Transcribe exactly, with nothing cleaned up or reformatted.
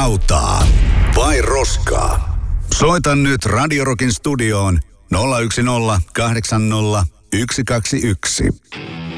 Rautaa vai roskaa? Soita nyt Radio Rockin studioon nolla yksi nolla kahdeksan nolla yksi kaksi yksi.